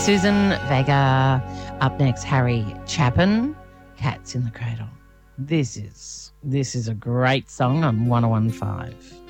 Susan Vega. Up next, Harry Chapin, Cats in the Cradle. This is a great song on 101.5.